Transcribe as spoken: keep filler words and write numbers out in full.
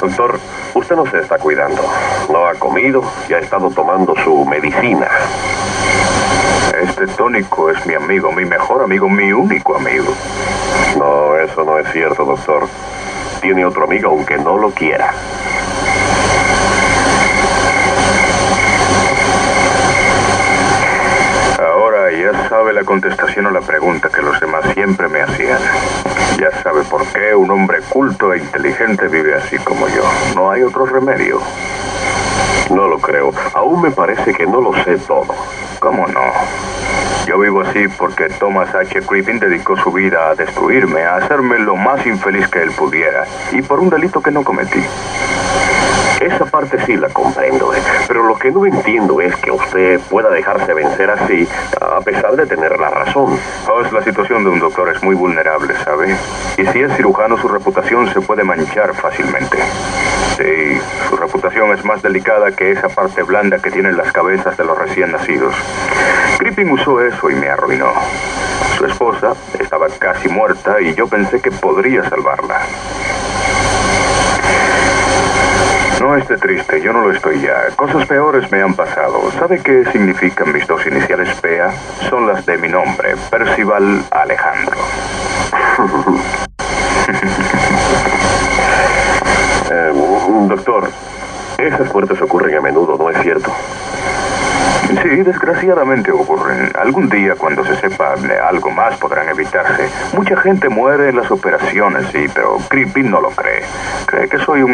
Doctor, usted no se está cuidando. No ha comido y ha estado tomando su medicina. Este tónico es mi amigo, mi mejor amigo, mi único amigo. No, eso no es cierto, doctor. Tiene otro amigo aunque no lo quiera. Ahora ya sabe la contestación a la pregunta que los demás siempre me hacían. Ya sabe por qué un hombre culto e inteligente vive así como yo. No hay otro remedio. No lo creo. Aún me parece que no lo sé todo. ¿Cómo no? Yo vivo así porque Thomas H. Crippen dedicó su vida a destruirme, a hacerme lo más infeliz que él pudiera, y por un delito que no cometí. Esa parte sí la comprendo, ¿eh? Pero lo que no entiendo es que usted pueda dejarse vencer así, a pesar de tener la razón. Pues la situación de un doctor es muy vulnerable, ¿sabe? Y si es cirujano, su reputación se puede manchar fácilmente. Sí, su reputación es más delicada que esa parte blanda que tienen las cabezas de los recién nacidos. Crippen usó eso y me arruinó. Su esposa estaba casi muerta y yo pensé que podría salvarla. No esté triste, yo no lo estoy ya. Cosas peores me han pasado. ¿Sabe qué significan mis dos iniciales P A? Son las de mi nombre, Percival Alejandro. eh, doctor, esas muertes ocurren a menudo, ¿no es cierto? Sí, desgraciadamente ocurren. Algún día, cuando se sepa de algo más, podrán evitarse. Mucha gente muere en las operaciones, sí, pero Crippen no lo cree. Cree que soy un